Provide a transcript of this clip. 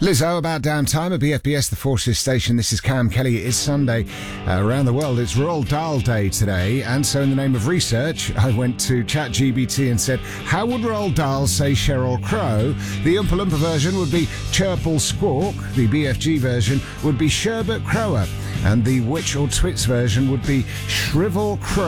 Lizzo, about damn time at BFBS, the Forces station. This is Cam Kelly. It is Sunday. Around the world, it's Roald Dahl Day today. And so in the name of research, I went to ChatGPT and said, how would Roald Dahl say Sheryl Crow? The Oompa Loompa version would be Chirple Squawk. The BFG version would be Sherbet Crower. And the Witch or Twits version would be Shrivel Crow.